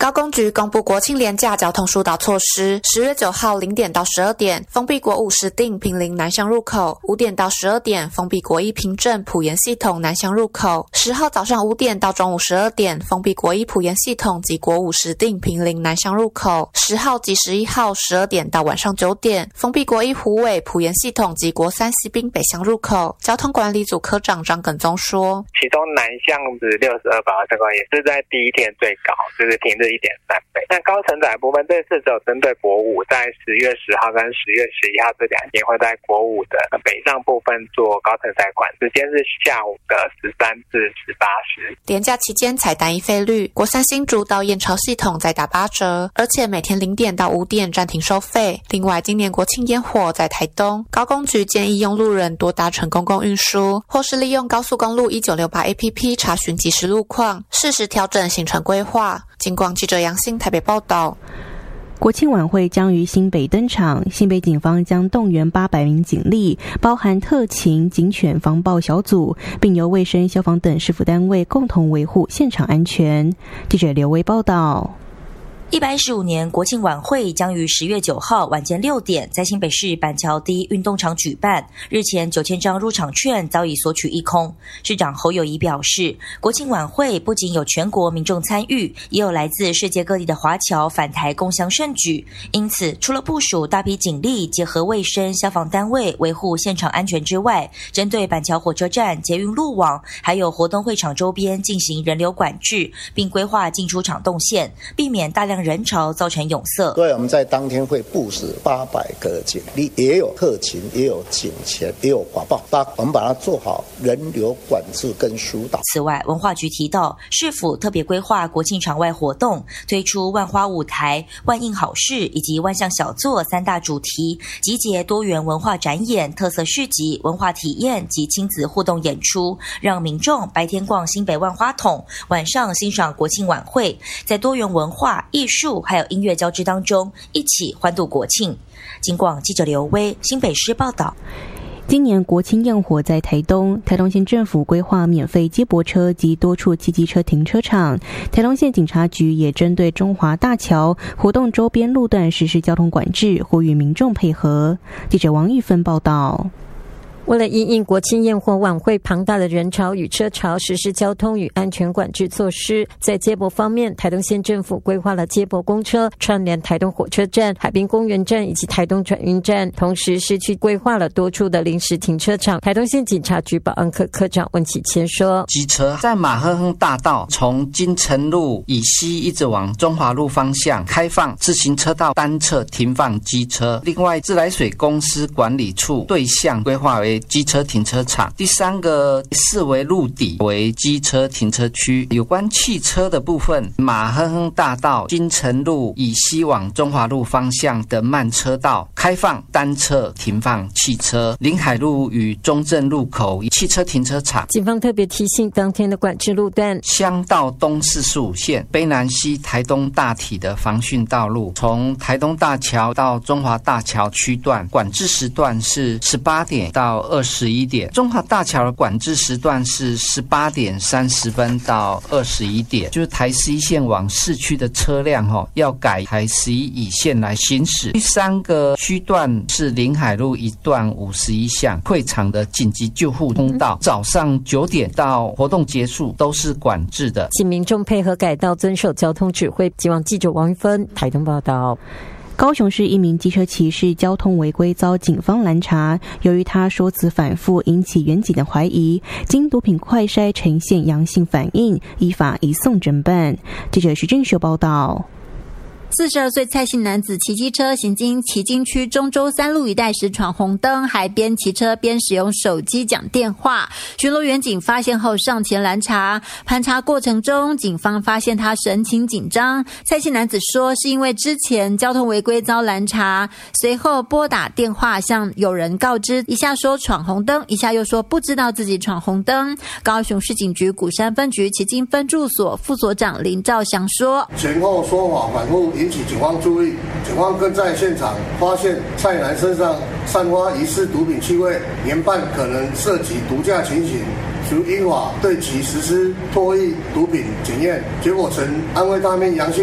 高公局公布国庆连假交通疏导措施，10月9号0点到12点封闭国5石碇坪林南向入口，5点到12点封闭国1平镇埔盐系统南向入口，10号早上5点到中午12点封闭国1埔盐系统及国5石碇坪林南向入口，10号及11号12点到晚上9点封闭国1虎尾埔盐系统及国3西滨北向入口。交通管理组科长张耿宗说， 其中南向是62把这个也是在第一天最高，就是平日1.3倍。那高承载部分这次只有针对国5，在10月10号跟10月11号这2天会在国5的北上部分做高承载管，时间是下午的13至18时。 连假期间采单一费率，国3新竹到燕巢系统再打8折，而且每天0点到5点暂停收费。另外，今年国庆烟火在台东，高公局建议用路人多搭乘公共运输，或是利用高速公路1968 APP 查询即时路况，适时调整行程规划。警广记者杨欣台北报道。 国庆晚会将于新北登场，新北警方将动员800名警力，包含特勤、警犬防暴小组，并由卫生、消防等市府单位共同维护现场安全。记者刘威报道。 115年国庆晚会将于10月9号晚间6点在新北市板桥第一运动场举办。日前9000张入场券早已索取一空。市长侯友宜表示，国庆晚会不仅有全国民众参与，也有来自世界各地的华侨返台共襄盛举。因此，除了部署大批警力，结合卫生、消防单位维护现场安全之外，针对板桥火车站、捷运路网，还有活动会场周边进行人流管制，并规划进出场动线，避免大量人潮造成拥塞。 所以我们在当天会部署800个警力，也有特勤，也有警犬，也有华报，我们把它做好人流管制跟疏导。 此外，文化局提到，市府特别规划国庆场外活动，推出万花舞台、万应好事以及万象小作3大主题，集结多元文化展演、特色市集、文化体验及亲子互动演出，让民众白天逛新北万花筒，晚上欣赏国庆晚会，在多元文化、艺术还有音乐交织当中一起欢度国庆。警广记者刘威新北市报道。 今年国庆焰火在台东县政府规划免费接驳车及多处汽机车停车场，台东县警察局也针对中华大桥活动周边路段实施交通管制，呼吁民众配合。记者王玉芬报道。 为了因应国庆焰火晚会庞大的人潮与车潮，实施交通与安全管制措施。在接驳方面，台东县政府规划了接驳公车串联台东火车站、海滨公园站以及台东转运站，同时市区规划了多处的临时停车场。台东县警察局保安科科长温启谦说， 机车在马亨亨大道从金城路以西一直往中华路方向开放自行车道单侧停放机车。另外，自来水公司管理处对象规划为机车停车场，第3个视为路底为机车停车区。有关汽车的部分，马亨亨大道金城路以西往中华路方向的慢车道开放单侧停放汽车，临海路与中正路口汽车停车场。 警方特别提醒，当天的管制路段， 乡道东45线卑南溪台东大体的防汛道路，从台东大桥到中华大桥区段，管制时段是18点到21点，中华大桥的管制时段是18点30分到21点，就是台11线往市区的车辆要改台11乙线来行驶。第3个区段是临海路一段51巷会场的紧急救护通道，早上9点到活动结束都是管制的， 请民众配合改道，遵守交通指挥。警广记者王玉芬台东报道。 高雄市一名机车骑士交通违规遭警方拦查，由于他说辞反复，引起远警的怀疑，经毒品快筛呈现阳性反应，依法移送侦办。记者徐俊秀报道。 42岁蔡姓男子骑机车行经旗津区中州3路一带时闯红灯，还边骑车边使用手机讲电话。巡逻员警发现后上前拦查，盘查过程中，警方发现他神情紧张。蔡姓男子说，是因为之前交通违规遭拦查，随后拨打电话向友人告知，一下说闯红灯，一下又说不知道自己闯红灯。高雄市警局鼓山分局旗津分驻所副所长林兆祥说， 前后说法反复，引起警方注意，警方更在现场发现蔡男身上散发疑似毒品气味，研判可能涉及毒驾情形，属依法对其实施唾液毒品检验，结果呈安非他命阳性。